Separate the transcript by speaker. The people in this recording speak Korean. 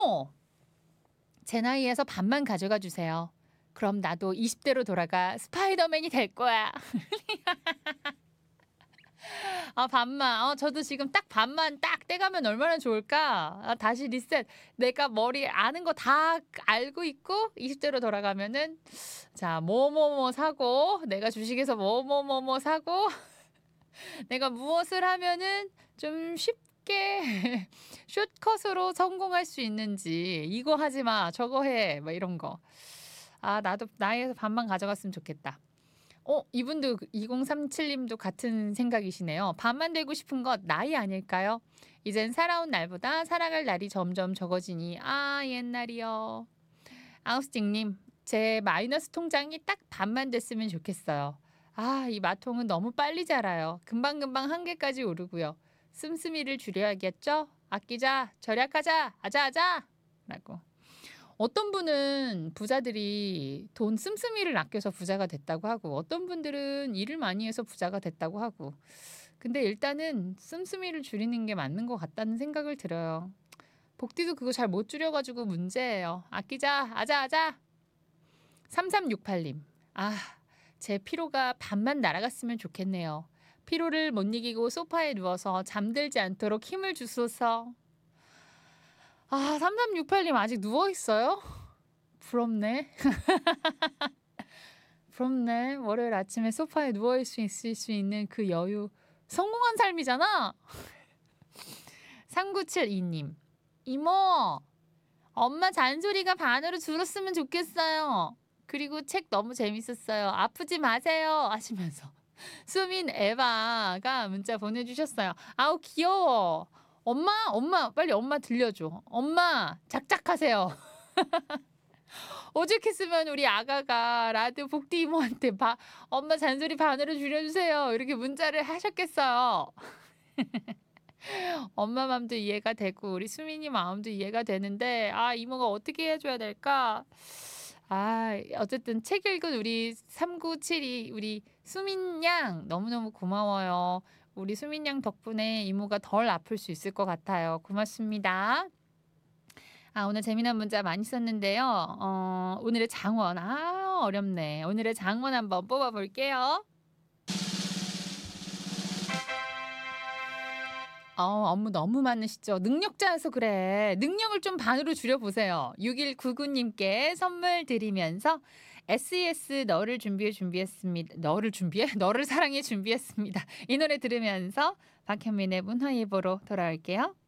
Speaker 1: 제 나이에서 반만 가져가 주세요. 그럼 나도 20대로 돌아가 스파이더맨이 될 거야. 아 반만. 저도 지금 딱 반만 딱 떼가면 얼마나 좋을까? 다시 리셋. 내가 머리에 아는 거 다 알고 있고 20 대로 돌아가면은 자 뭐뭐뭐 사고 내가 주식에서 뭐뭐뭐뭐 사고 내가 무엇을 하면은 좀 쉽게 숏컷으로 성공할 수 있는지 "이거 하지 마. 저거 해." 막 이런 거. 아 나도 나이에서 반만 가져갔으면 좋겠다. 이분도 2037 님도 같은 생각이시네요. 반만 되고 싶은 것 나이 아닐까요? 이젠 살아온 날보다 살아갈 날이 점점 적어지니 아 옛날이요. 아우스팅 님, 제 마이너스 통장이 딱 반만 됐으면 좋겠어요. 아, 이 마통은 너무 빨리 자라요. 금방금방 한계까지 오르고요. 씀씀이를 줄여야겠죠? 아끼자, 절약하자, 아자아자! 라고. 어떤 분은 부자들이 돈 씀씀이를 아껴서 부자가 됐다고 하고 어떤 분들은 일을 많이 해서 부자가 됐다고 하고 근데 일단은 씀씀이를 줄이는 게 맞는 것 같다는 생각을 들어요. 복디도 그거 잘 못 줄여가지고 문제예요. 아끼자 아자아자. 3368님. 아, 제 피로가 반만 날아갔으면 좋겠네요. 피로를 못 이기고 소파에 누워서 잠들지 않도록 힘을 주소서. 아, 3368님 아직 누워 있어요? 부럽네. 부럽네. 월요일 아침에 소파에 누워 있을 수 있는 그 여유. 성공한 삶이잖아. 3972님. 이모, 엄마 잔소리가 반으로 줄었으면 좋겠어요. 그리고 책 너무 재밌었어요. 아프지 마세요. 하시면서 수민 에바가 문자 보내주셨어요. 아우 귀여워. 엄마 빨리 엄마 들려줘. 엄마 작작하세요. 오죽했으면 우리 아가가 라디오 복디 이모한테 엄마 잔소리 반으로 줄여주세요. 이렇게 문자를 하셨겠어요. 엄마 마음도 이해가 되고 우리 수민이 마음도 이해가 되는데 아 이모가 어떻게 해줘야 될까? 아 어쨌든 책 읽은 우리 3972 우리 수민 양 너무너무 고마워요. 우리 수민 양 덕분에 이모가 덜 아플 수 있을 것 같아요. 고맙습니다. 아 오늘 재미난 문자 많이 썼는데요. 오늘의 장원 어렵네. 오늘의 장원 한번 뽑아 볼게요. 업무 너무 많으시죠? 능력자여서 그래. 능력을 좀 반으로 줄여 보세요. 6199 님께 선물 드리면서 SES 너를 준비했습니다. 너를 준비해? 너를 사랑해 준비했습니다. 이 노래 들으면서 박현민의 문화일보로 돌아올게요.